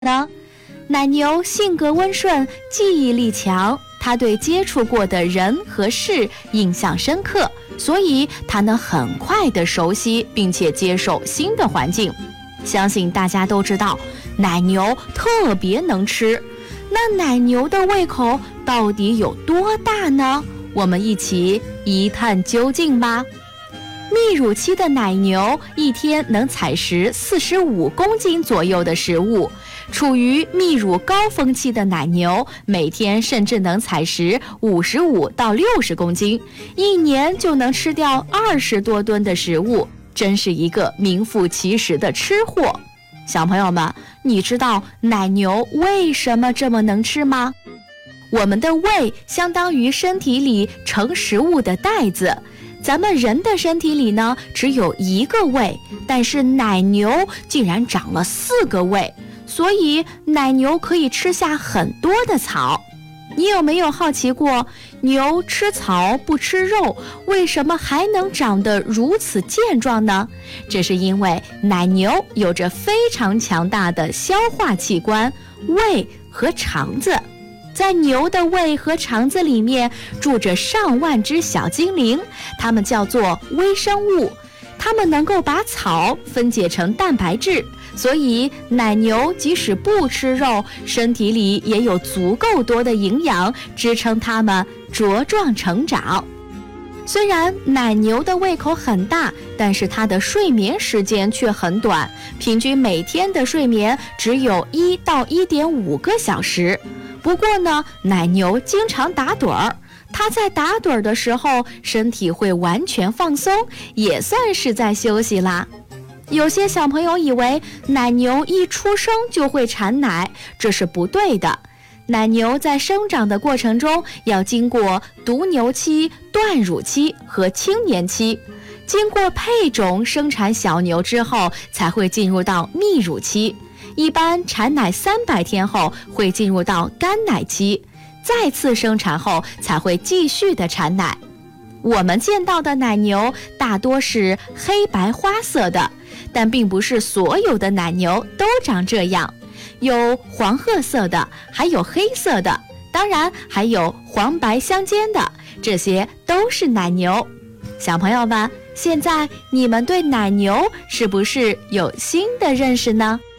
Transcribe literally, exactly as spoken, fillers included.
呢？奶牛性格温顺，记忆力强，它对接触过的人和事印象深刻，所以它能很快地熟悉并且接受新的环境。相信大家都知道，奶牛特别能吃。那奶牛的胃口到底有多大呢？我们一起一探究竟吧。泌乳期的奶牛一天能采食四十五公斤左右的食物，处于泌乳高峰期的奶牛每天甚至能采食五十五到六十公斤，一年就能吃掉二十多吨的食物，真是一个名副其实的吃货。小朋友们，你知道奶牛为什么这么能吃吗？我们的胃相当于身体里盛食物的袋子，咱们人的身体里呢只有一个胃，但是奶牛竟然长了四个胃，所以奶牛可以吃下很多的草。你有没有好奇过，牛吃草不吃肉，为什么还能长得如此健壮呢？这是因为奶牛有着非常强大的消化器官，胃和肠子。在牛的胃和肠子里面住着上万只小精灵，它们叫做微生物，它们能够把草分解成蛋白质，所以奶牛即使不吃肉，身体里也有足够多的营养支撑它们茁壮成长。虽然奶牛的胃口很大，但是它的睡眠时间却很短，平均每天的睡眠只有一到一点五个小时。不过呢，奶牛经常打盹儿，它在打盹儿的时候，身体会完全放松，也算是在休息啦。有些小朋友以为奶牛一出生就会产奶，这是不对的。奶牛在生长的过程中要经过犊牛期、断乳期和青年期，经过配种生产小牛之后，才会进入到泌乳期。一般产奶三百天后会进入到干奶期，再次生产后才会继续的产奶。我们见到的奶牛大多是黑白花色的，但并不是所有的奶牛都长这样，有黄褐色的，还有黑色的，当然还有黄白相间的，这些都是奶牛。小朋友们，现在你们对奶牛是不是有新的认识呢？